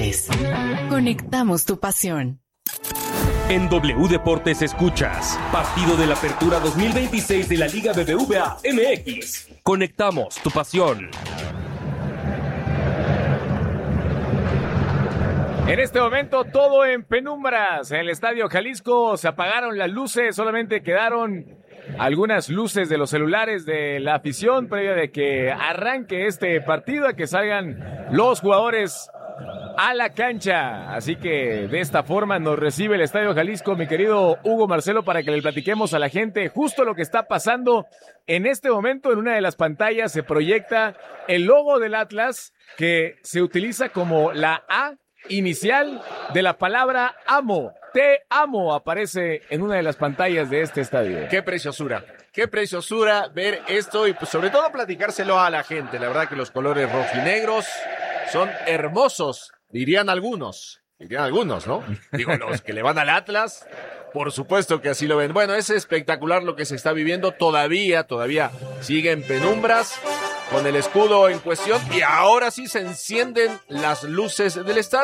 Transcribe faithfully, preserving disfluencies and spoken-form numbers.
Deportes. Conectamos tu pasión. En W Deportes escuchas Partido de la Apertura dos mil veintiséis de la Liga B B V A M X. Conectamos tu pasión. En este momento todo en penumbras. En el Estadio Jalisco se apagaron las luces, solamente quedaron algunas luces de los celulares de la afición previa de que arranque este partido, a que salgan los jugadores a la cancha. Así que de esta forma nos recibe el Estadio Jalisco, mi querido Hugo Marcelo, para que le platiquemos a la gente justo lo que está pasando en este momento. En una de las pantallas se proyecta el logo del Atlas, que se utiliza como la A inicial de la palabra amo. Te amo aparece en una de las pantallas de este estadio. Qué preciosura, qué preciosura ver esto y pues sobre todo platicárselo a la gente. La verdad que los colores rojinegros son hermosos, dirían algunos, dirían algunos, ¿no? Digo, los que le van al Atlas, por supuesto que así lo ven. Bueno, es espectacular lo que se está viviendo, todavía, todavía sigue en penumbras con el escudo en cuestión y ahora sí se encienden las luces del estadio.